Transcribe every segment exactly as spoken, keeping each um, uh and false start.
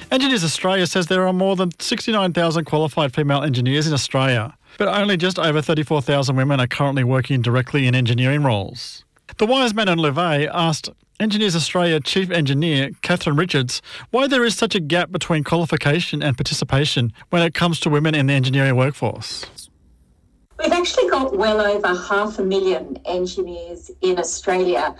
Engineers Australia says there are more than sixty-nine thousand qualified female engineers in Australia, but only just over thirty-four thousand women are currently working directly in engineering roles. The Wise Man and Levay asked Engineers Australia Chief Engineer Catherine Richards why there is such a gap between qualification and participation when it comes to women in the engineering workforce. We've actually got well over half a million engineers in Australia,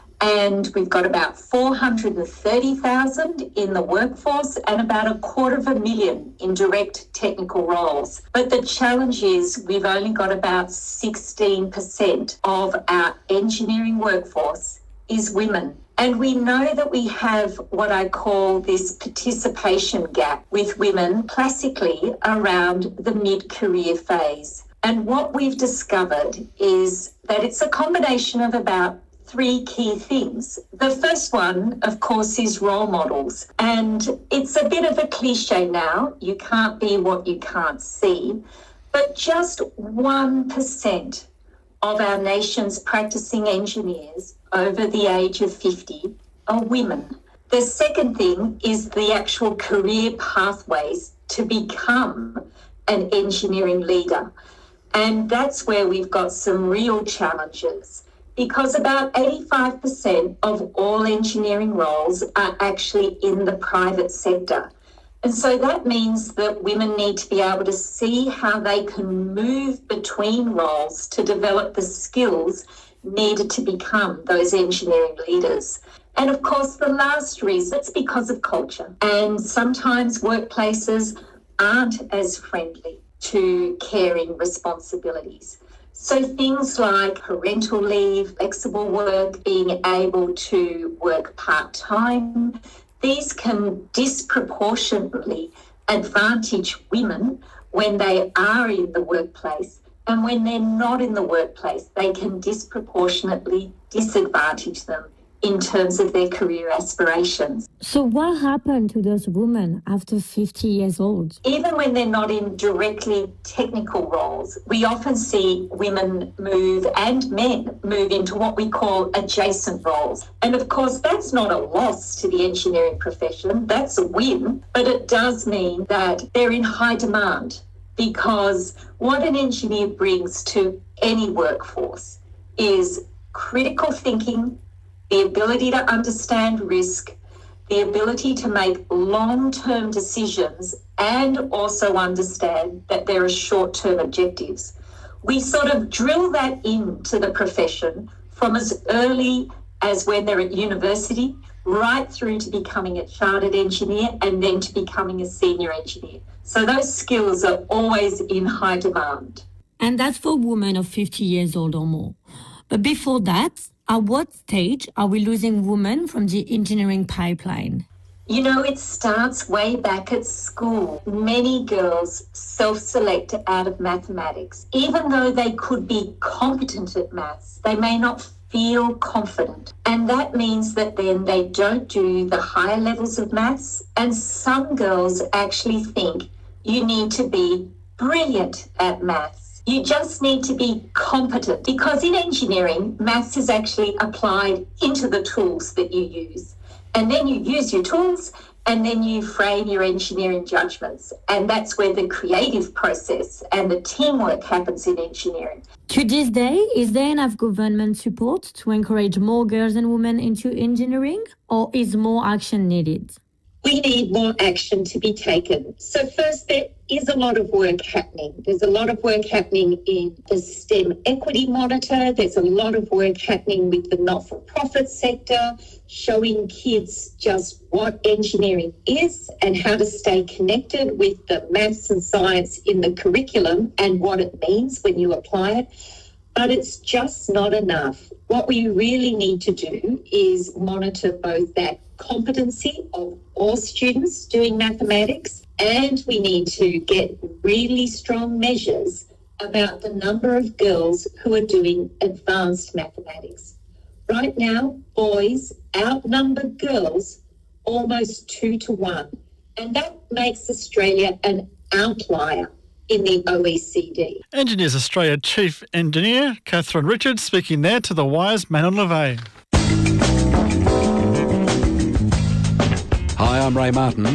and we've got about four hundred thirty thousand in the workforce and about a quarter of a million in direct technical roles. But the challenge is we've only got about sixteen percent of our engineering workforce is women. And we know that we have what I call this participation gap with women classically around the mid-career phase. And what we've discovered is that it's a combination of about three key things. The first one, of course, is role models. And it's a bit of a cliche now. You can't be what you can't see. But just one percent of our nation's practicing engineers over the age of fifty are women. The second thing is the actual career pathways to become an engineering leader. And that's where we've got some real challenges, because about eighty-five percent of all engineering roles are actually in the private sector. And so that means that women need to be able to see how they can move between roles to develop the skills needed to become those engineering leaders. And of course, the last reason, it's because of culture. And sometimes workplaces aren't as friendly to caring responsibilities. So things like parental leave, flexible work, being able to work part-time, these can disproportionately advantage women when they are in the workplace, and when they're not in the workplace, they can disproportionately disadvantage them in terms of their career aspirations. So what happened to those women after fifty years old? Even when they're not in directly technical roles, we often see women move and men move into what we call adjacent roles. And of course, that's not a loss to the engineering profession, that's a win, but it does mean that they're in high demand, because what an engineer brings to any workforce is critical thinking, the ability to understand risk, the ability to make long-term decisions, and also understand that there are short-term objectives. We sort of drill that into the profession from as early as when they're at university, right through to becoming a chartered engineer and then to becoming a senior engineer. So those skills are always in high demand. And that's for women of fifty years old or more. But before that, at what stage are we losing women from the engineering pipeline? You know, it starts way back at school. Many girls self-select out of mathematics. Even though they could be competent at maths, they may not feel confident. And that means that then they don't do the higher levels of maths. And some girls actually think you need to be brilliant at maths. You just need to be competent, because in engineering, maths is actually applied into the tools that you use. And then you use your tools and then you frame your engineering judgments. And that's where the creative process and the teamwork happens in engineering. To this day, is there enough government support to encourage more girls and women into engineering, or is more action needed? We need more action to be taken. So first, there is a lot of work happening. There's a lot of work happening in the STEM Equity Monitor. There's a lot of work happening with the not-for-profit sector, showing kids just what engineering is and how to stay connected with the maths and science in the curriculum and what it means when you apply it. But it's just not enough. What we really need to do is monitor both that competency of all students doing mathematics, and we need to get really strong measures about the number of girls who are doing advanced mathematics. Right now, boys outnumber girls almost two to one, and that makes Australia an outlier in the O E C D. Engineers Australia Chief Engineer Catherine Richards speaking there to the Wise Man and Levay. Hi, I'm Ray Martin.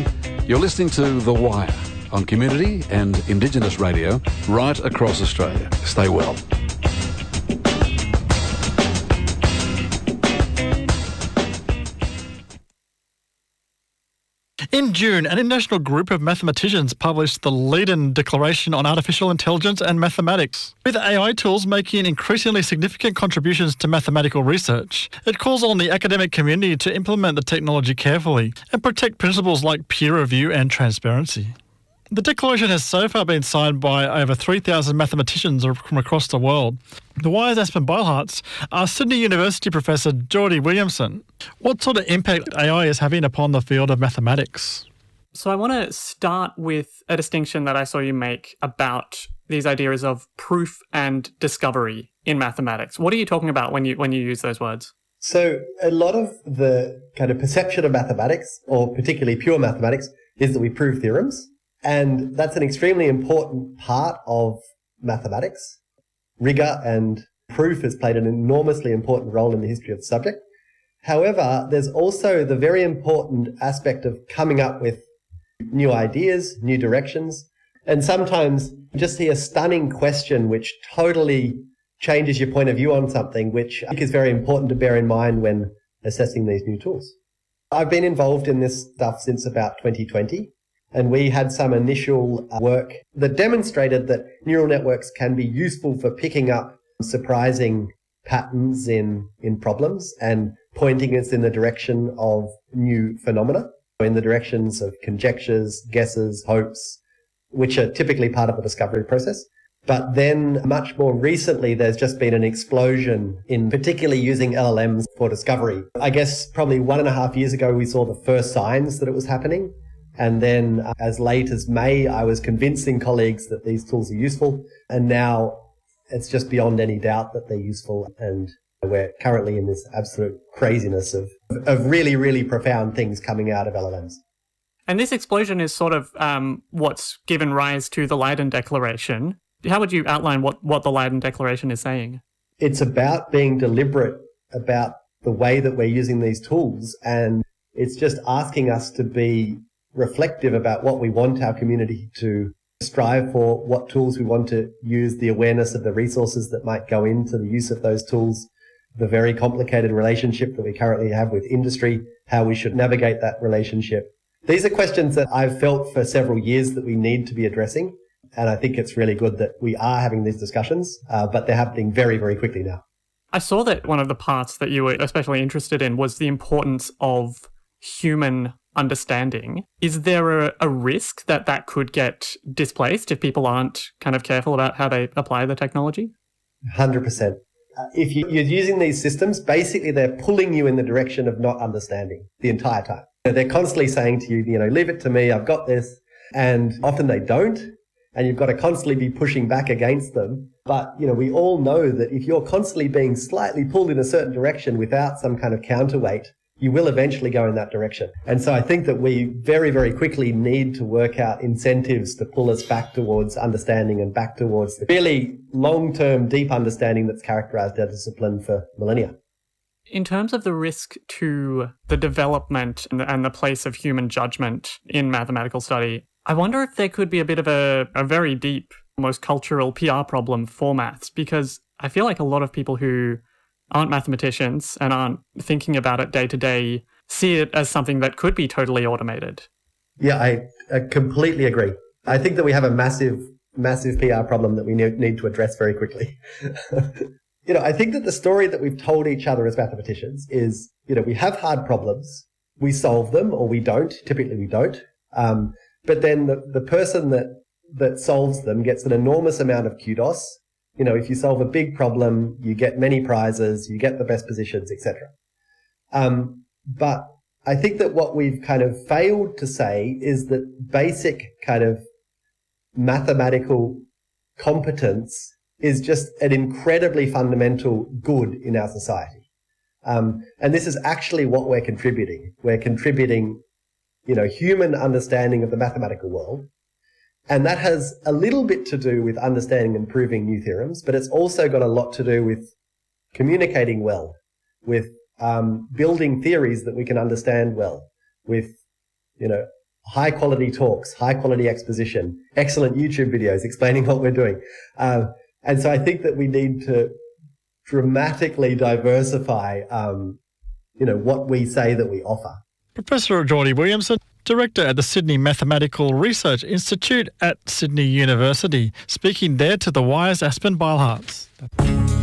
You're listening to The Wire on Community and Indigenous Radio right across Australia. Stay well. In June, an international group of mathematicians published the Leiden Declaration on Artificial Intelligence and Mathematics. With A I tools making increasingly significant contributions to mathematical research, it calls on the academic community to implement the technology carefully and protect principles like peer review and transparency. The declaration has so far been signed by over three thousand mathematicians from across the world. The Wire's Aspen Beilharz asked Sydney University professor Geordie Williamson what sort of impact A I is having upon the field of mathematics. So I want to start with a distinction that I saw you make about these ideas of proof and discovery in mathematics. What are you talking about when you when you use those words? So a lot of the kind of perception of mathematics, or particularly pure mathematics, is that we prove theorems. And that's an extremely important part of mathematics. Rigor and proof has played an enormously important role in the history of the subject. However, there's also the very important aspect of coming up with new ideas, new directions, and sometimes you just see a stunning question which totally changes your point of view on something, which I think is very important to bear in mind when assessing these new tools. I've been involved in this stuff since about twenty twenty. And we had some initial work that demonstrated that neural networks can be useful for picking up surprising patterns in, in problems and pointing us in the direction of new phenomena, in the directions of conjectures, guesses, hopes, which are typically part of the discovery process. But then much more recently, there's just been an explosion in particularly using L L Ms for discovery. I guess probably one and a half years ago, we saw the first signs that it was happening. And then uh, as late as May, I was convincing colleagues that these tools are useful. And now it's just beyond any doubt that they're useful. And we're currently in this absolute craziness of, of really, really profound things coming out of L L Ms. And this explosion is sort of um, what's given rise to the Leiden Declaration. How would you outline what, what the Leiden Declaration is saying? It's about being deliberate about the way that we're using these tools. And it's just asking us to be reflective about what we want our community to strive for, what tools we want to use, the awareness of the resources that might go into the use of those tools, the very complicated relationship that we currently have with industry, how we should navigate that relationship. These are questions that I've felt for several years that we need to be addressing. And I think it's really good that we are having these discussions, uh, but they're happening very, very quickly now. I saw that one of the parts that you were especially interested in was the importance of human understanding. Is there a, a risk that that could get displaced if people aren't kind of careful about how they apply the technology? one hundred percent. Uh, if you, you're using these systems, basically they're pulling you in the direction of not understanding the entire time. They're constantly saying to you, you know, leave it to me, I've got this. And often they don't. And you've got to constantly be pushing back against them. But, you know, we all know that if you're constantly being slightly pulled in a certain direction without some kind of counterweight, you will eventually go in that direction. And so I think that we very, very quickly need to work out incentives to pull us back towards understanding and back towards the really long-term, deep understanding that's characterized our discipline for millennia. In terms of the risk to the development and the, and the place of human judgment in mathematical study, I wonder if there could be a bit of a, a very deep, almost cultural P R problem for maths, because I feel like a lot of people who aren't mathematicians and aren't thinking about it day to day see it as something that could be totally automated. Yeah, I, I completely agree. I think that we have a massive, massive P R problem that we need to address very quickly. You know, I think that the story that we've told each other as mathematicians is, you know, we have hard problems, we solve them, or we don't. Typically we don't. Um, but then the, the person that, that solves them gets an enormous amount of kudos. You know, if you solve a big problem, you get many prizes, you get the best positions, et cetera. Um, but I think that what we've kind of failed to say is that basic kind of mathematical competence is just an incredibly fundamental good in our society. Um, and this is actually what we're contributing. We're contributing, you know, human understanding of the mathematical world. And that has a little bit to do with understanding and proving new theorems, but it's also got a lot to do with communicating well, with um, building theories that we can understand well, with, you know, high quality talks, high quality exposition, excellent YouTube videos explaining what we're doing. Um, and so I think that we need to dramatically diversify, um, you know, what we say that we offer. Professor Geordie Williamson, Director at the Sydney Mathematical Research Institute at Sydney University, speaking there to the Wire's Aspen Beilhartz.